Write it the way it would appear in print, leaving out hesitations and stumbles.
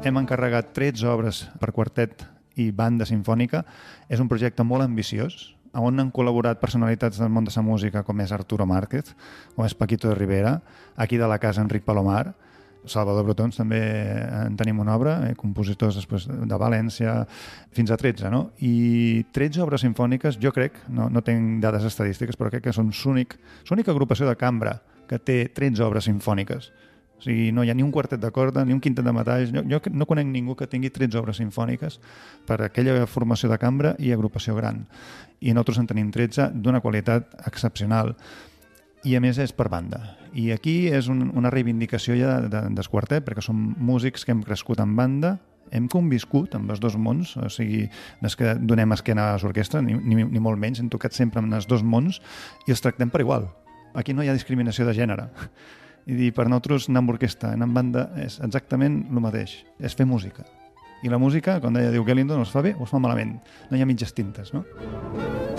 hem encarregat 13 obres per quartet i banda sinfònica. És un projecte molt ambiciós, on han col·laborat personalitats del món de la música com és Arturo Márquez, com és Paquito de Rivera, aquí de la casa Enric Palomar, Salvador Brotons també en tenim una obra, compositors després de València, fins a 13, no? I 13 obres sinfòniques, jo crec, no tinc dades estadístiques, però crec que són l'única agrupació de cambra que té 13 obres sinfòniques. O sigui, no hi ha ni un quartet de corda, ni un quintet de metalls. Jo no conec ningú que tingui 13 obres sinfòniques per aquella formació de cambra i agrupació gran. I nosaltres en tenim 13 d'una qualitat excepcional. I a més és per banda. I aquí és una reivindicació ja del quartet, perquè som músics que hem crescut en banda, hem conviscut amb els dos mons, o sigui, no és que donem esquena a l'orquestra, ni molt menys, hem tocat sempre amb els dos mons i els tractem per igual. Aquí no hi ha discriminació de gènere. I per nosaltres anar amb orquestra, anar amb banda, és exactament el mateix, és fer música. I la música, com deia Duke Ellington, o es fa bé o es fa malament. No hi ha mitges tintes, no?